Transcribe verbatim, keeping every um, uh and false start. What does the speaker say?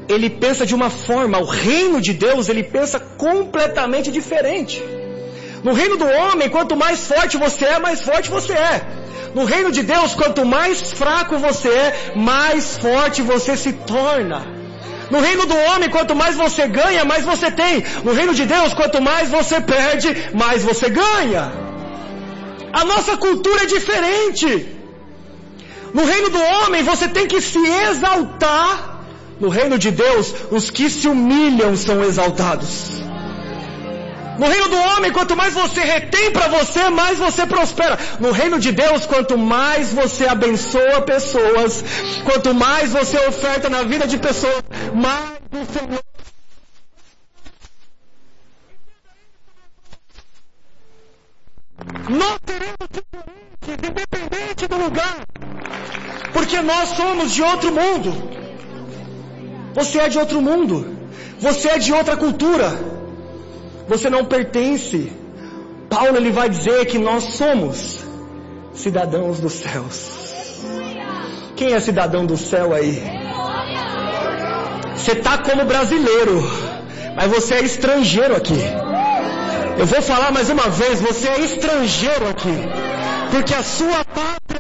ele pensa de uma forma, o reino de Deus, ele pensa completamente diferente. No reino do homem, quanto mais forte você é, mais forte você é. No reino de Deus, quanto mais fraco você é, mais forte você se torna. No reino do homem, quanto mais você ganha, mais você tem. No reino de Deus, quanto mais você perde, mais você ganha. A nossa cultura é diferente. No reino do homem, você tem que se exaltar. No reino de Deus, os que se humilham são exaltados. No reino do homem, quanto mais você retém para você, mais você prospera. No reino de Deus, quanto mais você abençoa pessoas, quanto mais você oferta na vida de pessoas, mais o Senhor... Nós seremos diferentes, independente do lugar, porque nós somos de outro mundo. Você é de outro mundo. Você é de outra cultura. Você não pertence. Paulo, ele vai dizer que nós somos cidadãos dos céus. Quem é cidadão do céu aí? Você está como brasileiro, mas você é estrangeiro aqui. Eu vou falar mais uma vez, você é estrangeiro aqui, porque a sua pátria